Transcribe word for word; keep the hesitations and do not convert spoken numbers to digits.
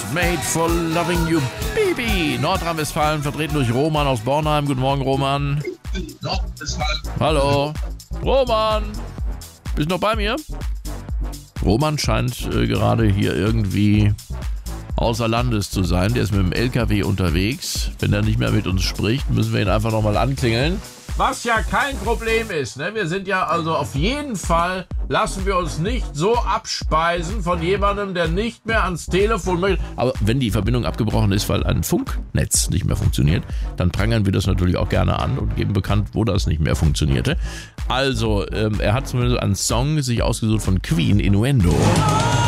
Made for Loving You, Baby. Nordrhein-Westfalen, vertreten durch Roman aus Bornheim. Guten Morgen, Roman. Hallo. Roman. Bist du noch bei mir? Roman scheint äh, gerade hier irgendwie außer Landes zu sein. Der ist mit dem L K W unterwegs. Wenn er nicht mehr mit uns spricht, müssen wir ihn einfach nochmal anklingeln. Was ja kein Problem ist, ne? Wir sind ja also auf jeden Fall, lassen wir uns nicht so abspeisen von jemandem, der nicht mehr ans Telefon möchte. Aber wenn die Verbindung abgebrochen ist, weil ein Funknetz nicht mehr funktioniert, dann prangern wir das natürlich auch gerne an und geben bekannt, wo das nicht mehr funktionierte. Also, ähm, er hat zumindest einen Song sich ausgesucht von Queen, Innuendo.